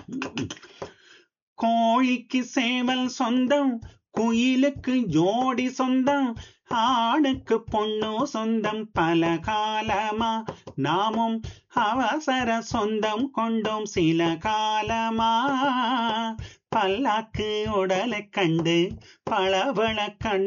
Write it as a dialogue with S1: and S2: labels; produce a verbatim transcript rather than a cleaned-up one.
S1: கோழிக்கு சேவல் சொந்தம், குயிலுக்கு ஜோடி சொந்தம், ஆணுக்கு பொண்ணு சொந்தம். பல காலமா நாமும் அவசர சொந்தம் கொண்டோம் சில காலமா. பல்லாக்கு உடலை கண்டு பளபள கண்